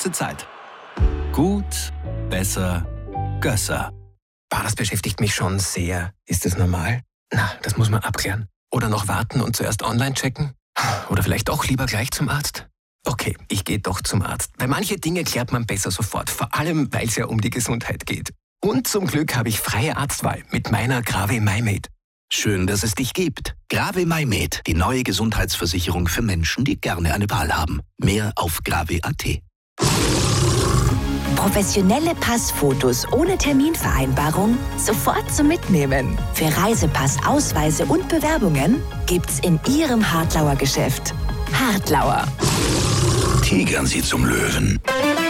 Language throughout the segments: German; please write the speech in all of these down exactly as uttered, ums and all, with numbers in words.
ganze Zeit. Gut, besser, Gösser. Bah, das beschäftigt mich schon sehr. Ist das normal? Na, das muss man abklären. Oder noch warten und zuerst online checken? Oder vielleicht doch lieber gleich zum Arzt? Okay, ich gehe doch zum Arzt. Weil manche Dinge klärt man besser sofort. Vor allem, weil es ja um die Gesundheit geht. Und zum Glück habe ich freie Arztwahl mit meiner Grave MyMed. Schön, dass es dich gibt. Grave MyMed, die neue Gesundheitsversicherung für Menschen, die gerne eine Wahl haben. Mehr auf grave punkt at. Professionelle Passfotos ohne Terminvereinbarung sofort zum Mitnehmen. Für Reisepass, Ausweise und Bewerbungen gibt's in Ihrem Hartlauer Geschäft. Hartlauer. Tigern Sie zum Löwen.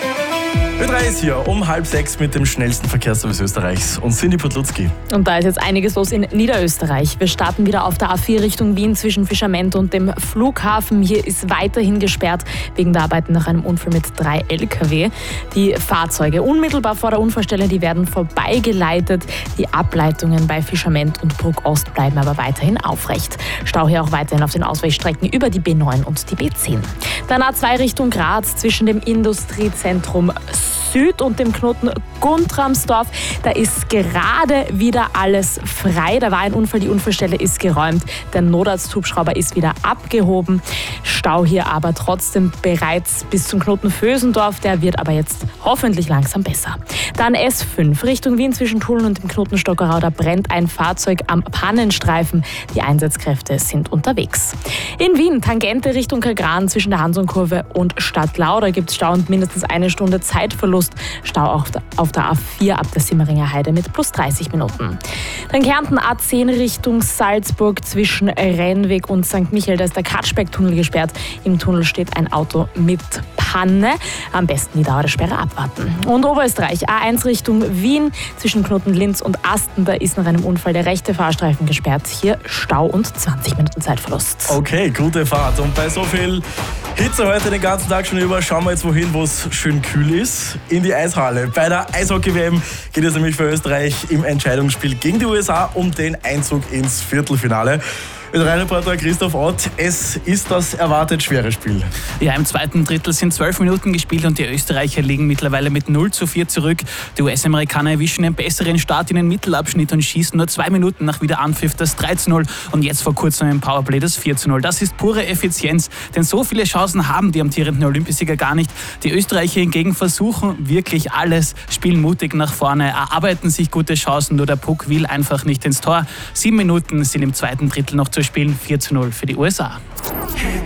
Ö drei ist hier um halb sechs mit dem schnellsten Verkehrsservice Österreichs und Cindy Podlutzki. Und da ist jetzt einiges los in Niederösterreich. Wir starten wieder auf der A vier Richtung Wien zwischen Fischament und dem Flughafen. Hier ist weiterhin gesperrt wegen der Arbeiten nach einem Unfall mit drei L K W. Die Fahrzeuge unmittelbar vor der Unfallstelle, die werden vorbeigeleitet. Die Ableitungen bei Fischament und Bruck Ost bleiben aber weiterhin aufrecht. Stau hier auch weiterhin auf den Ausweichstrecken über die B neun und die B zehn. Dann A zwei Richtung Graz zwischen dem Industriezentrum Süd und dem Knoten Guntramsdorf. Da ist gerade wieder alles frei. Da war ein Unfall, die Unfallstelle ist geräumt. Der Notarzthubschrauber ist wieder abgehoben. Stau hier aber trotzdem bereits bis zum Knoten Vösendorf. Der wird aber jetzt hoffentlich langsam besser. Dann S fünf Richtung Wien zwischen Tulln und dem Knoten Stockerau. Da brennt ein Fahrzeug am Pannenstreifen. Die Einsatzkräfte sind unterwegs. In Wien, Tangente Richtung Kagran zwischen der Hansonkurve und Stadtlau. Da gibt es Stau und mindestens eine Stunde Zeitverlust. Stau auch auf der A vier ab der Simmeringer Heide mit plus dreißig Minuten. Dann Kärnten A zehn Richtung Salzburg zwischen Rennweg und Sankt Michael. Da ist der Katschberg-Tunnel gesperrt. Im Tunnel steht ein Auto mit Panne. Am besten die Dauer der Sperre abwarten. Und Oberösterreich A eins Richtung Wien zwischen Knoten Linz und Asten. Da ist nach einem Unfall der rechte Fahrstreifen gesperrt. Hier Stau und zwanzig Minuten Zeitverlust. Okay, gute Fahrt. Und bei so viel Hitze heute den ganzen Tag schon über, schauen wir jetzt wohin, wo es schön kühl ist. In die Eishalle. Bei der Eishockey-W M geht es nämlich für Österreich im Entscheidungsspiel gegen die U S A um den Einzug ins Viertelfinale. Ö drei Reporter Christoph Ott, es ist das erwartet schwere Spiel. Ja, im zweiten Drittel sind zwölf Minuten gespielt und die Österreicher liegen mittlerweile mit null zu vier zurück. Die U S-Amerikaner erwischen einen besseren Start in den Mittelabschnitt und schießen nur zwei Minuten nach Wiederanpfiff das drei zu null und jetzt vor kurzem im Powerplay das vier zu null. Das ist pure Effizienz, denn so viele Chancen haben die amtierenden Olympiasieger gar nicht. Die Österreicher hingegen versuchen wirklich alles, spielen mutig nach vorne, erarbeiten sich gute Chancen, nur der Puck will einfach nicht ins Tor. Sieben Minuten sind im zweiten Drittel noch zu spielen, vier zu null für die U S A.